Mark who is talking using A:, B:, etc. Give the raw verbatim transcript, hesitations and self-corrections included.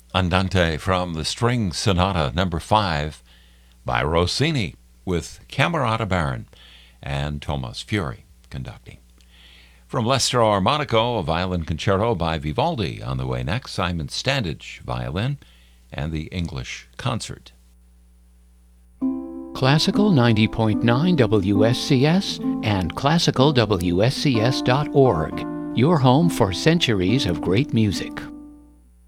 A: Andante from the String Sonata number five by Rossini with Camerata Baron and Thomas Fury conducting. From L'Estro Armonico, a violin concerto by Vivaldi. On the way next, Simon Standage, violin, and the English Concert.
B: Classical ninety point nine W S C S and classical W S C S dot org, your home for centuries of great music.